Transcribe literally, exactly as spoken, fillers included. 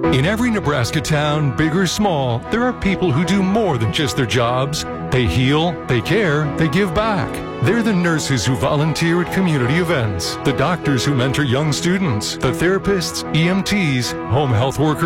In every Nebraska town, big or small, there are people who do more than just their jobs. They heal, they care, they give back. They're the nurses who volunteer at community events, the doctors who mentor young students, the therapists, E M Ts, home health workers,